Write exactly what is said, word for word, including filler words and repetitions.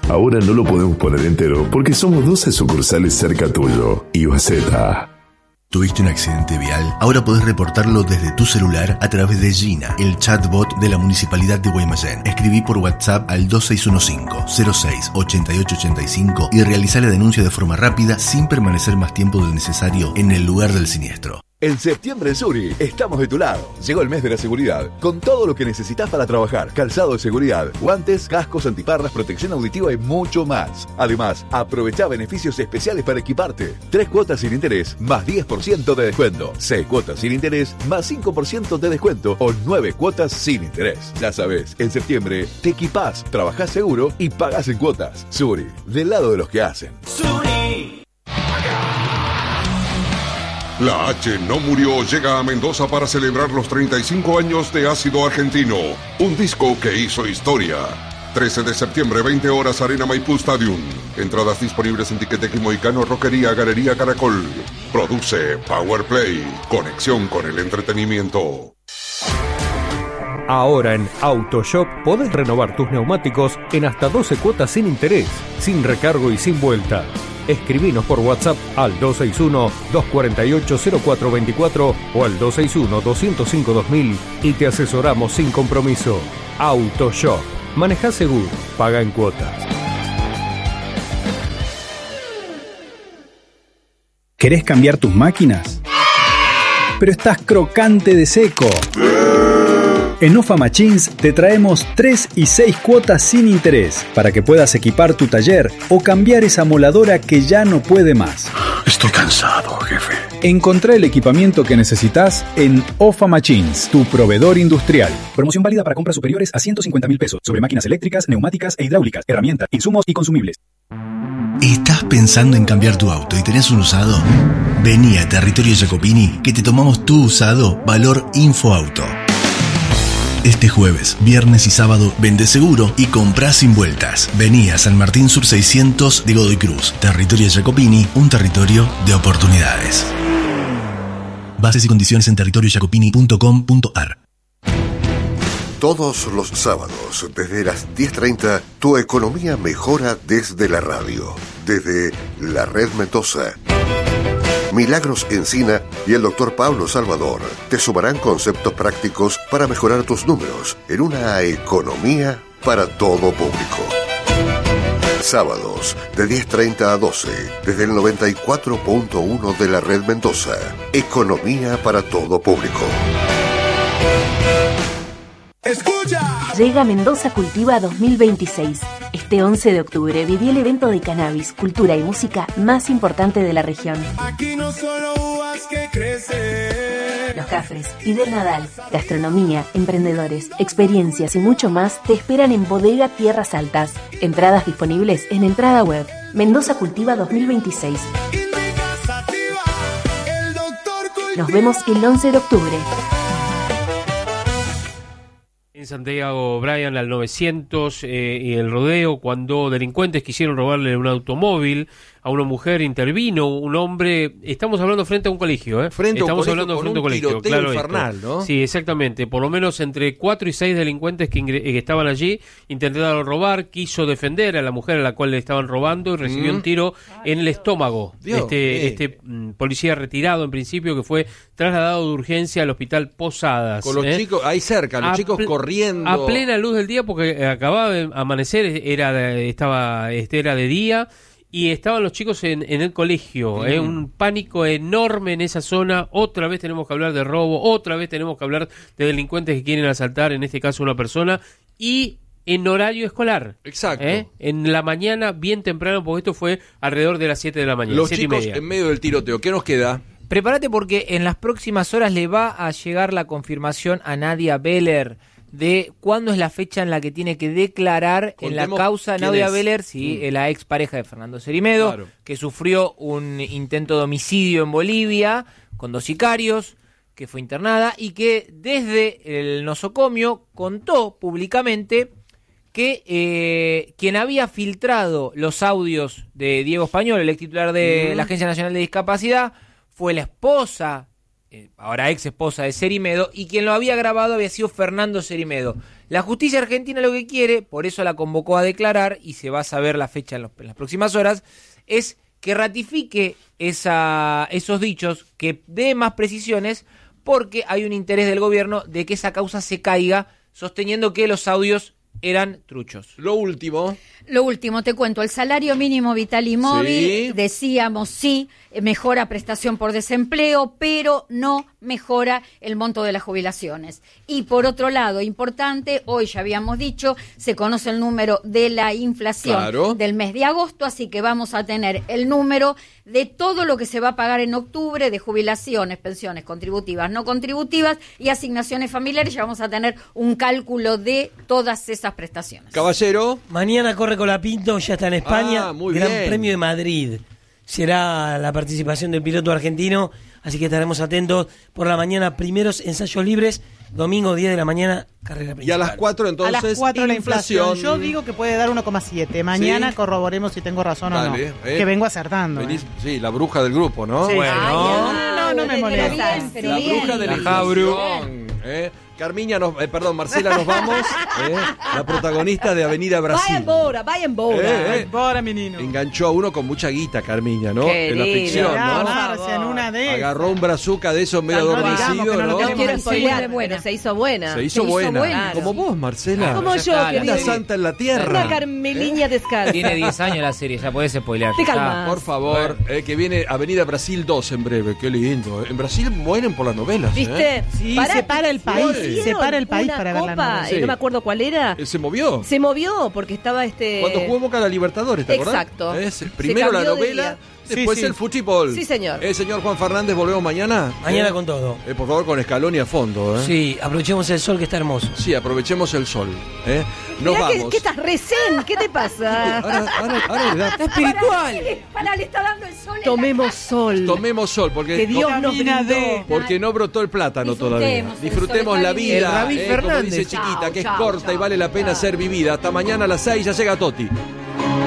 Ahora no lo podemos poner entero porque somos doce sucursales cerca tuyo. Ibaceta. ¿Tuviste un accidente vial? Ahora podés reportarlo desde tu celular a través de Gina, el chatbot de la Municipalidad de Guaymallén. Escribí por WhatsApp al dos seis uno cinco, cero seis, ocho ocho ocho cinco y realizá la denuncia de forma rápida sin permanecer más tiempo del necesario en el lugar del siniestro. En septiembre en Suri estamos de tu lado. Llegó el mes de la seguridad, con todo lo que necesitas para trabajar. Calzado de seguridad, guantes, cascos, antiparras, protección auditiva y mucho más. Además, aprovecha beneficios especiales para equiparte. Tres cuotas sin interés, más diez por ciento de descuento. Seis cuotas sin interés, más cinco por ciento de descuento. O nueve cuotas sin interés. Ya sabes, en septiembre te equipás, trabajás seguro y pagás en cuotas. Suri, del lado de los que hacen. Suri. La H no murió llega a Mendoza para celebrar los treinta y cinco años de Ácido Argentino, un disco que hizo historia. trece de septiembre, veinte horas, Arena Maipú Stadium. Entradas disponibles en Tiqueteque Moicano, Roquería, Galería Caracol. Produce Power Play, conexión con el entretenimiento. Ahora en AutoShop podés renovar tus neumáticos en hasta doce cuotas sin interés, sin recargo y sin vuelta. Escribinos por WhatsApp al dos seis uno, dos cuatro ocho, cero cuatro dos cuatro o al dos seis uno, dos cero cinco, dos mil y te asesoramos sin compromiso. AutoShop. Manejá seguro, paga en cuotas. ¿Querés cambiar tus máquinas? Pero estás crocante de seco. En Ofa Machines te traemos tres y seis cuotas sin interés para que puedas equipar tu taller o cambiar esa moladora que ya no puede más. Estoy cansado, jefe. Encontrá el equipamiento que necesitas en Ofa Machines, tu proveedor industrial. Promoción válida para compras superiores a ciento cincuenta mil pesos sobre máquinas eléctricas, neumáticas e hidráulicas, herramientas, insumos y consumibles. ¿Estás pensando en cambiar tu auto y tenés un usado? Vení a Territorio Jacopini que te tomamos tu usado valor InfoAuto. Este jueves, viernes y sábado, vende seguro y comprá sin vueltas. Vení a San Martín Sur seiscientos de Godoy Cruz. Territorio Jacopini, un territorio de oportunidades. Bases y condiciones en territorio jacopini punto com punto ar. Todos los sábados, desde las diez treinta, tu economía mejora desde la radio. Desde la Red Mendoza. Milagros Encina y el doctor Pablo Salvador te sumarán conceptos prácticos para mejorar tus números en una economía para todo público. Sábados de diez treinta a doce desde el noventa y cuatro punto uno de la Red Mendoza. Economía para todo público. ¡Escucha! Llega Mendoza Cultiva dos mil veintiséis. Este once de octubre viví el evento de cannabis, cultura y música más importante de la región. Aquí no solo uvas que crecen. Los Cafres, Fidel Nadal, gastronomía, emprendedores, experiencias y mucho más te esperan en Bodega Tierras Altas. Entradas disponibles en Entrada Web. Mendoza Cultiva dos mil veintiséis. Nos vemos el once de octubre. En Santiago Bryan al novecientos eh, y el rodeo, cuando delincuentes quisieron robarle un automóvil a una mujer, intervino un hombre. Estamos hablando frente a un colegio, ¿eh? Frente Estamos a un hablando colegio, frente a un con un colegio, tiroteo claro. infernal, esto. ¿no? Sí, exactamente. Por lo menos entre cuatro y seis delincuentes que, ingre- que estaban allí intentaron robar. Quiso defender a la mujer a la cual le estaban robando y recibió Mm. un tiro en el estómago. Dios, este eh. este mm, policía retirado en principio, que fue trasladado de urgencia al hospital Posadas. Con los ¿eh? chicos ahí cerca, los A chicos ple- corriendo. A plena luz del día, porque acababa de amanecer, era de, estaba este era de día y estaban los chicos en, en el colegio. Mm. ¿eh? Un pánico enorme en esa zona. Otra vez tenemos que hablar de robo, otra vez tenemos que hablar de delincuentes que quieren asaltar, en este caso una persona, y en horario escolar. Exacto. ¿eh? En la mañana, bien temprano, porque esto fue alrededor de las siete de la mañana. Los siete y chicos media. en medio del tiroteo. ¿Qué nos queda? Prepárate porque en las próximas horas le va a llegar la confirmación a Nadia Beller de cuándo es la fecha en la que tiene que declarar en la Contemos causa quién Nadia es. Beller, sí, Mm. la ex pareja de Fernando Cerimedo, Claro. que sufrió un intento de homicidio en Bolivia con dos sicarios, que fue internada y que desde el nosocomio contó públicamente que eh, quien había filtrado los audios de Diego Español, el ex titular de Mm. la Agencia Nacional de Discapacidad, fue la esposa eh, ahora ex esposa de Cerimedo, y quien lo había grabado había sido Fernando Cerimedo. La justicia argentina lo que quiere, por eso la convocó a declarar, y se va a saber la fecha en, los, en las próximas horas, es que ratifique esa, esos dichos, que dé más precisiones, porque hay un interés del gobierno de que esa causa se caiga, sosteniendo que los audios eran truchos. Lo último. Lo último, te cuento, el salario mínimo vital y móvil, Sí. decíamos sí, mejora prestación por desempleo, pero no mejora el monto de las jubilaciones. Y por otro lado, importante, hoy ya habíamos dicho, se conoce el número de la inflación Claro. del mes de agosto, así que vamos a tener el número de todo lo que se va a pagar en octubre de jubilaciones, pensiones contributivas, no contributivas y asignaciones familiares. Ya vamos a tener un cálculo de todas esas prestaciones. Caballero. Mañana corre Colapinto, ya está en España. Ah, muy Gran bien. Premio de Madrid. Será la participación del piloto argentino, así que estaremos atentos por la mañana. Primeros ensayos libres, domingo diez de la mañana, carrera principal. Y a las cuatro entonces, a las cuatro la inflación. inflación. Yo digo que puede dar uno coma siete. Mañana Sí. corroboremos si tengo razón Dale, o no. eh. Que vengo acertando. Venís- eh. sí, la bruja del grupo, ¿no? Sí. Bueno. No, no, no me Pero molesta. bien, pero La bien. bruja de la La Jabru. inflación, ¿eh? Carmiña, nos, eh, perdón, Marcela, nos vamos. ¿eh? La protagonista de Avenida Brasil. Vai embora, vai embora. Eh, eh. Bora, menino. Enganchó a uno con mucha guita, Carmiña, ¿no? Qué En la lindo. ficción, Ya, ¿no? Marcia, en una de esas. Agarró un brazuca de esos medio No digamos adormecido, que no lo ¿no? No tenemos. quiero Sí, spoilear, muy buena. pero se hizo buena. Se hizo Se hizo buena. buena. Como vos, Marcela. Como Ya yo, está, que la Una serie. santa en la tierra. Una Carmeliña descalza. Tiene diez años la serie, ya podés spoilear. Te ya está. calmas. Por favor, eh, que viene Avenida Brasil dos en breve. Qué lindo. En Brasil mueren por las novelas. ¿eh? ¿Viste? Sí, Pará, se para el país, hicieron se para el país una para ver la copa, novela. eh, Sí. No me acuerdo cuál era. Eh, ¿Se movió? Se movió porque estaba este. Cuando jugó Boca a la Libertadores, ¿te acordás? Exacto. Eh, Se primero la cambió de novela, día. después Sí, sí. el fútbol. Sí, señor. Eh, señor Juan Fernández, volvemos mañana. Mañana Eh, con todo. eh, por favor, con Scaloni a fondo. ¿eh? Sí, aprovechemos el sol que está hermoso. Sí, aprovechemos el sol. ¿eh? Nos Mirá que, vamos. que estás recén. ¿Qué te pasa? Ahora, ahora, ahora le da- Está espiritual. Para, le está dando el sol. en la Tomemos sol. Tomemos sol, porque, Que Dios no, nos brindó. porque no brotó el plátano Disfrutemos todavía. el Disfrutemos sol, la está vida, bien. El Rabí eh, como Fernández. dice Chiquita, Chao, que es chao, corta y chao, vale la pena chao. ser vivida. Hasta mañana a las seis, ya llega Toti.